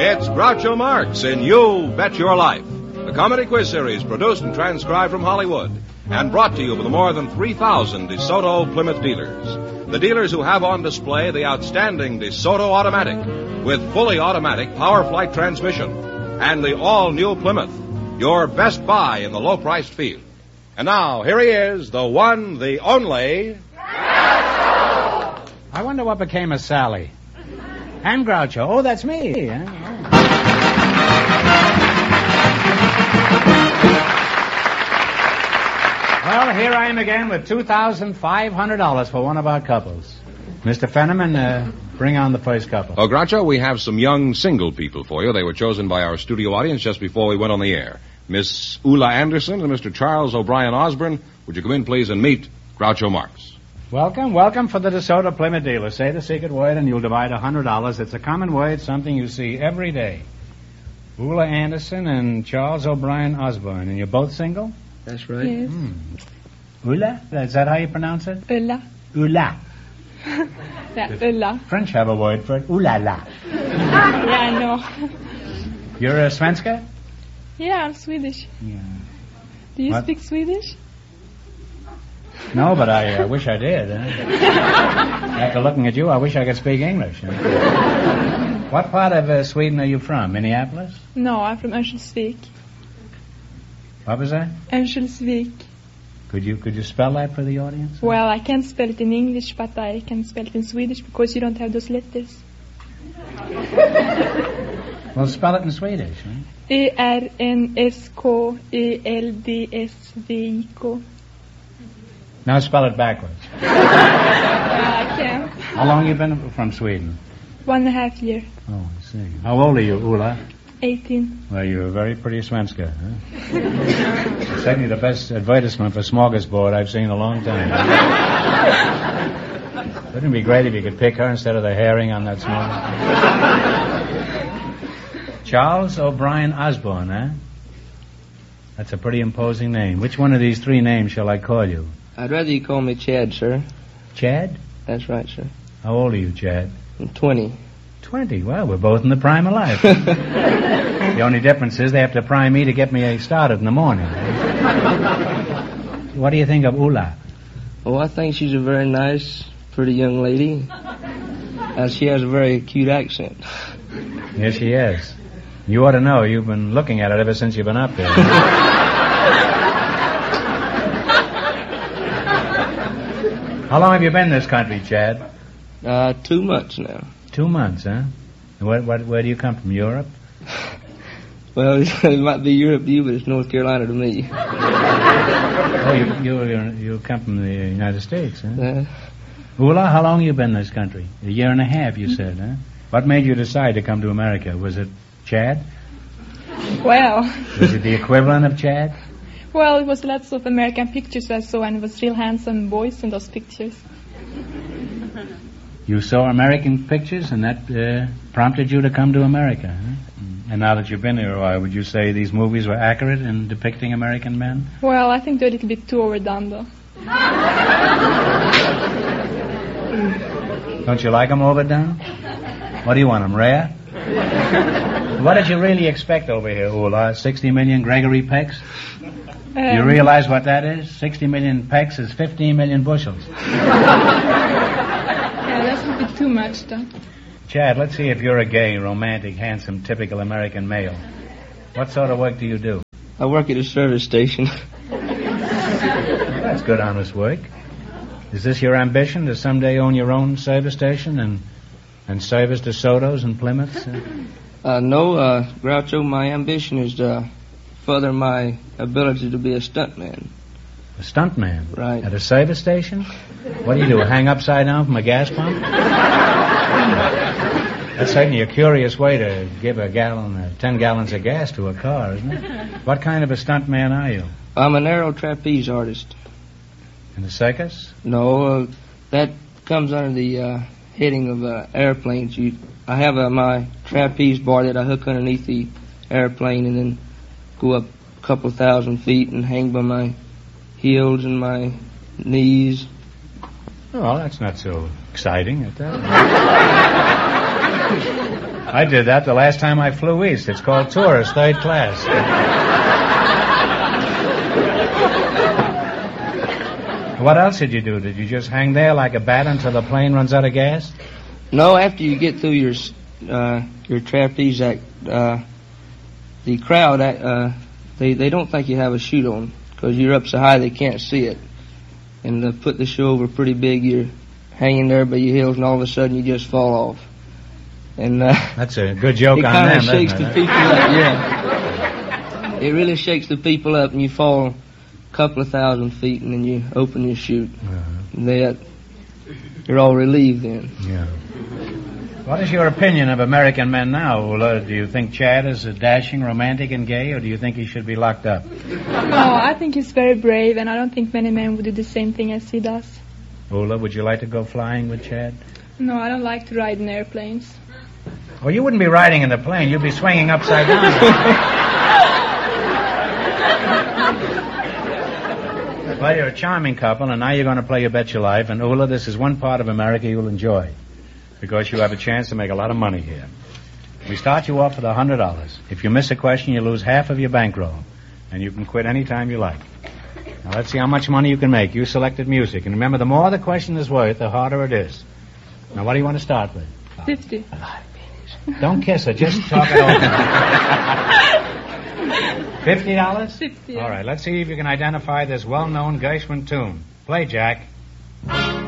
It's Groucho Marx in You Bet Your Life, the comedy quiz series produced and transcribed from Hollywood and brought to you by the more than 3,000 DeSoto Plymouth dealers. The dealers who have on display the outstanding DeSoto Automatic with fully automatic power flight transmission and the all-new Plymouth, your best buy in the low-priced field. And now, here he is, the one, the only... Groucho! I wonder what became of Sally. I'm Groucho. Oh, that's me. Well, here I am again with $2,500 for one of our couples. Mr. Fenneman, bring on the first couple. Oh, Groucho, we have some young single people for you. They were chosen by our studio audience just before we went on the air. Miss Ulla Anderson and Mr. Charles O'Brien Osborne, would you come in, please, and meet Groucho Marx? Welcome for the DeSoto Plymouth dealer. Say the secret word and you'll divide $100. It's a common word, something you see every day. Ulla Anderson and Charles O'Brien Osborne. And you're both single? That's right. Yes. Ulla? Is that how you pronounce it? Ulla. Ulla. Yeah, Ulla. French have a word for it. Ooh la la. Yeah, I know. You're a Svenska? Yeah, I'm Swedish. Yeah. Do you What? speak Swedish? No, but I wish I did. After looking at you, I wish I could speak English. What part of Sweden are you from? Minneapolis? No, I'm from Örnsköldsvik. What was that? Örnsköldsvik. Could you spell that for the audience? Well, I can't spell it in English, but I can spell it in Swedish because you don't have those letters. Well, spell it in Swedish. Huh? ERNSKELDSVIK. Now spell it backwards. I can't. How long you been from Sweden? 1.5 years. Oh, I see. How old are you, Ulla? 18. Well, you're a very pretty Svenska, huh? It's certainly the best advertisement for smorgasbord I've seen in a long time. Wouldn't it be great if you could pick her instead of the herring on that smorgasbord? Charles O'Brien Osborne, huh? That's a pretty imposing name. Which one of these three names shall I call you? I'd rather you call me Chad, sir. Chad? That's right, sir. How old are you, Chad? I'm 20. 20. Well, we're both in the prime of life. The only difference is they have to prime me to get me started in the morning. What do you think of Ulla? Oh, I think she's a very nice, pretty young lady. She has a very cute accent. Yes, she is. You ought to know. You've been looking at it ever since you've been up there. How long have you been in this country, Chad? 2 months now. 2 months, huh? And where do you come from, Europe? Well, it might be Europe to you, but it's North Carolina to me. Oh, you come from the United States, huh? Ulla, how long have you been in this country? 1.5 years, you said, huh? What made you decide to come to America? Was it Chad? Well. Was it the equivalent of Chad? Well, it was lots of American pictures I saw, and it was real handsome boys in those pictures. You saw American pictures, and that prompted you to come to America, huh? And now that you've been here a while, would you say these movies were accurate in depicting American men? Well, I think they're a little bit too overdone, though. Don't you like them overdone? What do you want, them rare? What did you really expect over here, Ulla? 60 million Gregory Pecks? You realize what that is? 60 million pecks is 15 million bushels. Yeah, that's a bit too much, though. Chad, let's see if you're a gay, romantic, handsome, typical American male. What sort of work do you do? I work at a service station. That's good, honest work. Is this your ambition, to someday own your own service station and service DeSotos and Plymouths? No, Groucho, my ambition is to further my ability to be a stuntman. A stuntman? Right. At a service station? What do you do, hang upside down from a gas pump? That's certainly a curious way to give 10 gallons of gas to a car, isn't it? What kind of a stuntman are you? I'm an aero trapeze artist. In the circus? No, that comes under the heading of airplanes. I have my trapeze bar that I hook underneath the airplane and then go up a couple 1,000 feet and hang by my heels and my knees. Oh, that's not so exciting at that. I did that the last time I flew east. It's called tourist, third class. What else did you do? Did you just hang there like a bat until the plane runs out of gas? No, after you get through your trapeze act, the crowd, they don't think you have a chute on because you're up so high they can't see it. And to put the show over pretty big, you're hanging there by your heels, and all of a sudden you just fall off. And that's a good joke on them. It kind of shakes the people up. Yeah, it really shakes the people up, and you fall a couple of 1,000 feet, and then you open your chute. You're all relieved then. Yeah. What is your opinion of American men now, Ula? Do you think Chad is a dashing, romantic, and gay, or do you think he should be locked up? No, I think he's very brave, and I don't think many men would do the same thing as he does. Ula, would you like to go flying with Chad? No, I don't like to ride in airplanes. Well, you wouldn't be riding in the plane. You'd be swinging upside down. Well, you're a charming couple, and now you're going to play You Bet Your Life. And, Ula, this is one part of America you'll enjoy, because you have a chance to make a lot of money here. We start you off with $100. If you miss a question, you lose half of your bankroll, and you can quit any time you like. Now, let's see how much money you can make. You selected music. And remember, the more the question is worth, the harder it is. Now, what do you want to start with? 50. Don't kiss her. Just talk it over. $50? 50. All right, let's see if you can identify this well-known Gershwin tune. Play, Jack.